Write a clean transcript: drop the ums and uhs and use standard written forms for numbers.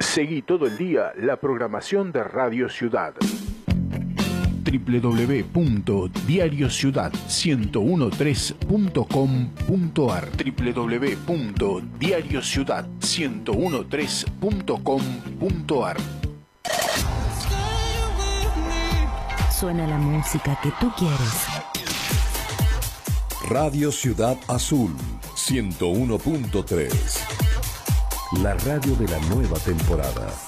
Seguí todo el día la programación de Radio Ciudad. www.diariociudad1013.com.ar www.diariociudad1013.com.ar Suena la música que tú quieres. Radio Ciudad Azul 101.3. La radio de la nueva temporada.